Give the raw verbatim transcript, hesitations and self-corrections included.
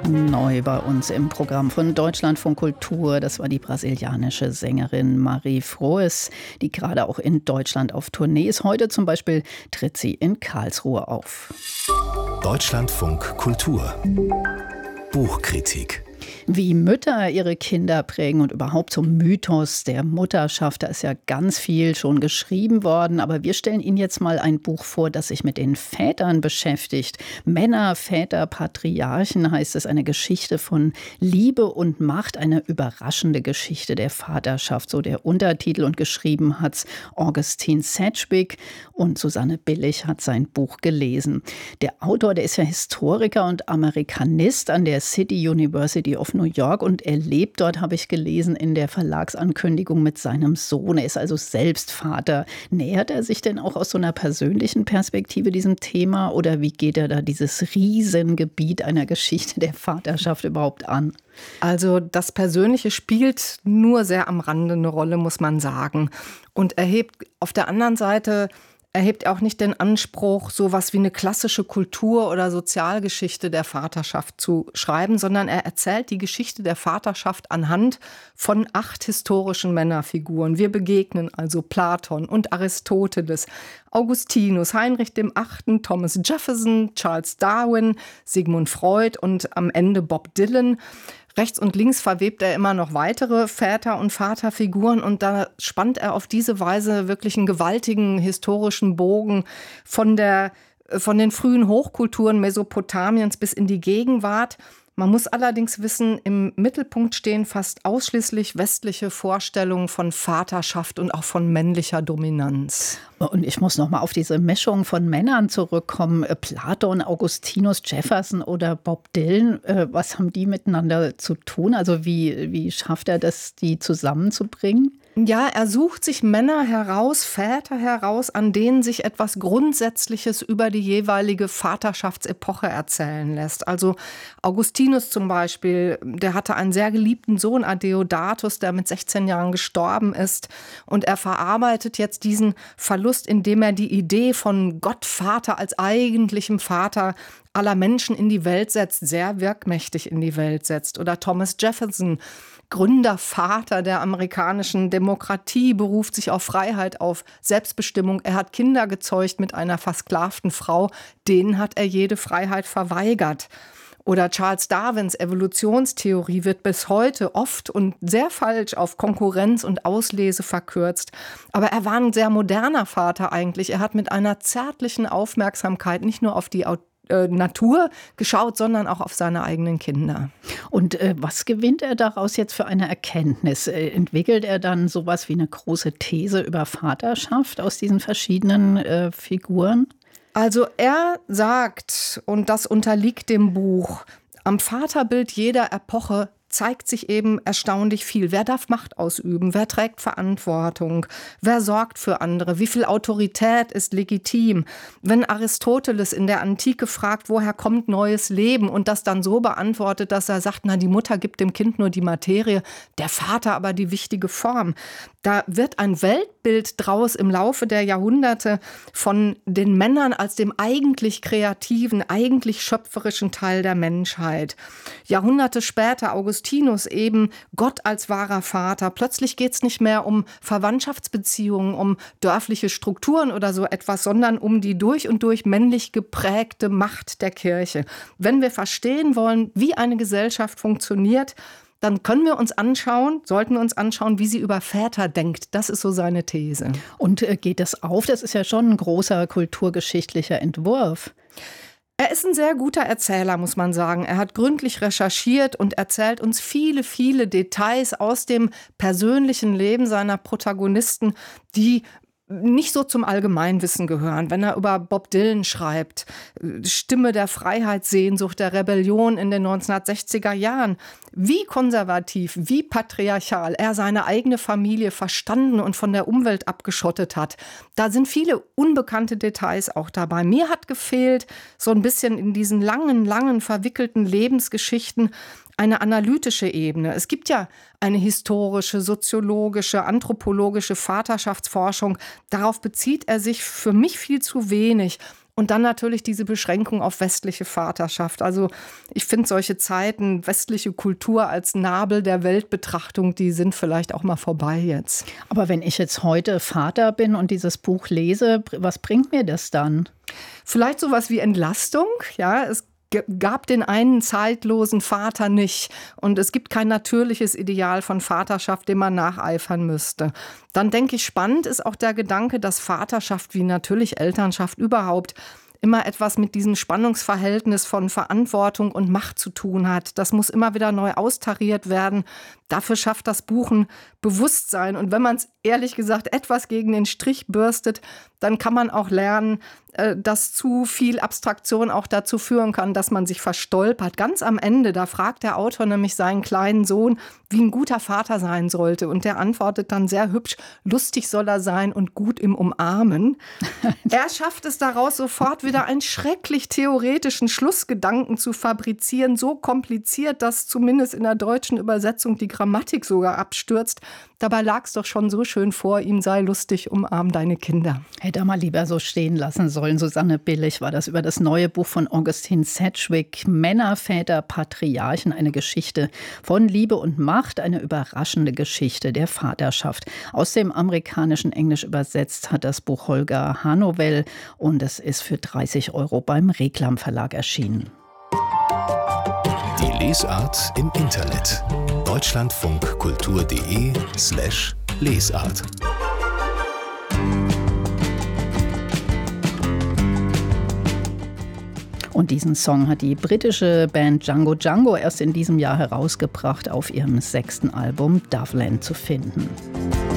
Neu bei uns im Programm von Deutschlandfunk Kultur. Das war die brasilianische Sängerin Marie Froes, die gerade auch in Deutschland auf Tournee ist. Heute zum Beispiel tritt sie in Karlsruhe auf. Deutschlandfunk Kultur. Buchkritik. Wie Mütter ihre Kinder prägen und überhaupt zum Mythos der Mutterschaft. Da ist ja ganz viel schon geschrieben worden. Aber wir stellen Ihnen jetzt mal ein Buch vor, das sich mit den Vätern beschäftigt. Männer, Väter, Patriarchen heißt es. Eine Geschichte von Liebe und Macht. Eine überraschende Geschichte der Vaterschaft. So der Untertitel. Und geschrieben hat's Augustin Sedgwick. Und Susanne Billig hat sein Buch gelesen. Der Autor, der ist ja Historiker und Amerikanist an der City University of New York und er lebt dort, habe ich gelesen, in der Verlagsankündigung mit seinem Sohn. Er ist also selbst Vater. Nähert er sich denn auch aus so einer persönlichen Perspektive diesem Thema oder wie geht er da dieses Riesengebiet einer Geschichte der Vaterschaft überhaupt an? Also das Persönliche spielt nur sehr am Rande eine Rolle, muss man sagen. Und erhebt auf der anderen Seite erhebt auch nicht den Anspruch, sowas wie eine klassische Kultur- oder Sozialgeschichte der Vaterschaft zu schreiben, sondern er erzählt die Geschichte der Vaterschaft anhand von acht historischen Männerfiguren. Wir begegnen also Platon und Aristoteles, Augustinus, Heinrich der Achte, Thomas Jefferson, Charles Darwin, Sigmund Freud und am Ende Bob Dylan. Rechts und links verwebt er immer noch weitere Väter- und Vaterfiguren und da spannt er auf diese Weise wirklich einen gewaltigen historischen Bogen von der, von den frühen Hochkulturen Mesopotamiens bis in die Gegenwart. Man muss allerdings wissen, im Mittelpunkt stehen fast ausschließlich westliche Vorstellungen von Vaterschaft und auch von männlicher Dominanz. Und ich muss noch mal auf diese Mischung von Männern zurückkommen. Platon, Augustinus, Jefferson oder Bob Dylan, was haben die miteinander zu tun? Also wie, wie schafft er das, die zusammenzubringen? Ja, er sucht sich Männer heraus, Väter heraus, an denen sich etwas Grundsätzliches über die jeweilige Vaterschaftsepoche erzählen lässt. Also Augustinus zum Beispiel, der hatte einen sehr geliebten Sohn, Adeodatus, der mit sechzehn Jahren gestorben ist. Und er verarbeitet jetzt diesen Verlust, indem er die Idee von Gott Vater als eigentlichem Vater aller Menschen in die Welt setzt, sehr wirkmächtig in die Welt setzt. Oder Thomas Jefferson, Gründervater der amerikanischen Demokratie, beruft sich auf Freiheit, auf Selbstbestimmung. Er hat Kinder gezeugt mit einer versklavten Frau. Denen hat er jede Freiheit verweigert. Oder Charles Darwins Evolutionstheorie wird bis heute oft und sehr falsch auf Konkurrenz und Auslese verkürzt. Aber er war ein sehr moderner Vater eigentlich. Er hat mit einer zärtlichen Aufmerksamkeit nicht nur auf die Natur geschaut, sondern auch auf seine eigenen Kinder. Und äh, was gewinnt er daraus jetzt für eine Erkenntnis? Äh, entwickelt er dann sowas wie eine große These über Vaterschaft aus diesen verschiedenen äh, Figuren? Also er sagt, und das unterliegt dem Buch, am Vaterbild jeder Epoche zeigt sich eben erstaunlich viel. Wer darf Macht ausüben? Wer trägt Verantwortung? Wer sorgt für andere? Wie viel Autorität ist legitim? Wenn Aristoteles in der Antike fragt, woher kommt neues Leben und das dann so beantwortet, dass er sagt, na, die Mutter gibt dem Kind nur die Materie, der Vater aber die wichtige Form. Da wird ein Weltbild draus im Laufe der Jahrhunderte von den Männern als dem eigentlich kreativen, eigentlich schöpferischen Teil der Menschheit. Jahrhunderte später Augustinus eben Gott als wahrer Vater. Plötzlich geht es nicht mehr um Verwandtschaftsbeziehungen, um dörfliche Strukturen oder so etwas, sondern um die durch und durch männlich geprägte Macht der Kirche. Wenn wir verstehen wollen, wie eine Gesellschaft funktioniert, dann können wir uns anschauen, sollten wir uns anschauen, wie sie über Väter denkt. Das ist so seine These. Und äh, geht das auf? Das ist ja schon ein großer kulturgeschichtlicher Entwurf. Er ist ein sehr guter Erzähler, muss man sagen. Er hat gründlich recherchiert und erzählt uns viele, viele Details aus dem persönlichen Leben seiner Protagonisten, die nicht so zum Allgemeinwissen gehören. Wenn er über Bob Dylan schreibt, Stimme der Freiheit, Sehnsucht der Rebellion in den neunzehnhundertsechziger Jahren, wie konservativ, wie patriarchal er seine eigene Familie verstanden und von der Umwelt abgeschottet hat. Da sind viele unbekannte Details auch dabei. Mir hat gefehlt, so ein bisschen in diesen langen, langen, verwickelten Lebensgeschichten eine analytische Ebene. Es gibt ja eine historische, soziologische, anthropologische Vaterschaftsforschung. Darauf bezieht er sich für mich viel zu wenig. Und dann natürlich diese Beschränkung auf westliche Vaterschaft. Also ich finde solche Zeiten, westliche Kultur als Nabel der Weltbetrachtung, die sind vielleicht auch mal vorbei jetzt. Aber wenn ich jetzt heute Vater bin und dieses Buch lese, was bringt mir das dann? Vielleicht sowas wie Entlastung, ja, es gab den einen zeitlosen Vater nicht und es gibt kein natürliches Ideal von Vaterschaft, dem man nacheifern müsste. Dann denke ich, spannend ist auch der Gedanke, dass Vaterschaft wie natürlich Elternschaft überhaupt immer etwas mit diesem Spannungsverhältnis von Verantwortung und Macht zu tun hat. Das muss immer wieder neu austariert werden. Dafür schafft das Buch ein Bewusstsein. Und wenn man es ehrlich gesagt etwas gegen den Strich bürstet, dann kann man auch lernen, dass zu viel Abstraktion auch dazu führen kann, dass man sich verstolpert. Ganz am Ende, da fragt der Autor nämlich seinen kleinen Sohn, wie ein guter Vater sein sollte. Und der antwortet dann sehr hübsch, lustig soll er sein und gut im Umarmen. Er schafft es daraus, sofort wieder einen schrecklich theoretischen Schlussgedanken zu fabrizieren. So kompliziert, dass zumindest in der deutschen Übersetzung die Grammatik sogar abstürzt. Dabei lag es doch schon so schön vor, ihm sei lustig, umarm deine Kinder. Hätte er mal lieber so stehen lassen sollen. Susanne Billig war das über das neue Buch von Augustin Sedgwick. Männer, Väter, Patriarchen, eine Geschichte von Liebe und Macht, eine überraschende Geschichte der Vaterschaft. Aus dem amerikanischen Englisch übersetzt hat das Buch Holger Hanowell und es ist für dreißig Euro beim Reklam Verlag erschienen. Die Lesart im Internet. deutschlandfunkkultur.de slash Lesart. Und diesen Song hat die britische Band Django Django erst in diesem Jahr herausgebracht, auf ihrem sechsten Album Doveland zu finden.